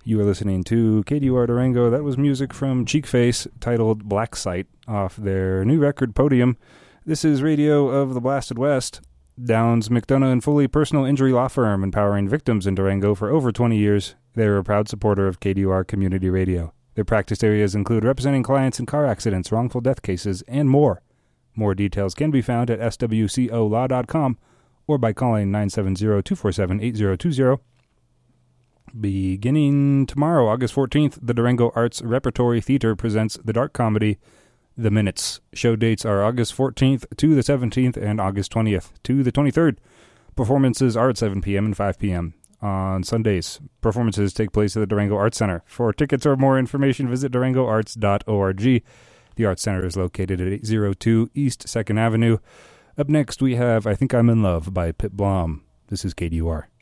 You are listening to KDUR Durango. That was music from Cheekface titled Black Sight off their new record Podium. This is Radio of the Blasted West. Downs, McDonough and Foley personal injury law firm empowering victims in Durango for over 20 years. They're a proud supporter of KDUR Community Radio. Their practice areas include representing clients in car accidents, wrongful death cases, and more. More details can be found at swcolaw.com or by calling 970-247-8020. Beginning tomorrow, August 14th, the Durango Arts Repertory Theater presents the dark comedy The Minutes. Show dates are August 14th to the 17th and August 20th to the 23rd. Performances are at 7 p.m. and 5 p.m. On Sundays, performances take place at the Durango Arts Center. For tickets or more information, visit durangoarts.org. The Arts Center is located at 802 East 2nd Avenue. Up next, we have I Think I'm in Love by Pip Blom. This is KDUR.